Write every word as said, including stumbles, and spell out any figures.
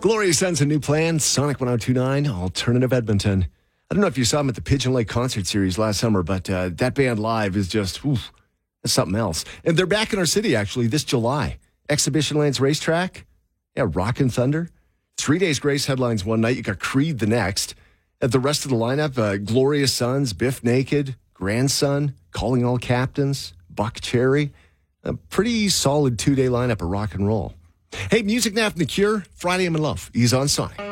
Glorious Sons, a new plan. Sonic one oh two point nine, Alternative Edmonton. I don't know if you saw them at the Pigeon Lake Concert Series last summer, but uh, that band live is just, oof, that's something else. And they're back in our city, actually, this July. Exhibition Lands Racetrack. Yeah, Rockin' Thunder. Three Days Grace headlines one night. You got Creed the next. At the rest of the lineup, uh, Glorious Sons, Biff Naked, Grandson, Calling All Captains, Buck Cherry. A pretty solid two-day lineup of rock and roll. Hey, Music Now from The Cure. Friday I'm in Love. He's on Sonic.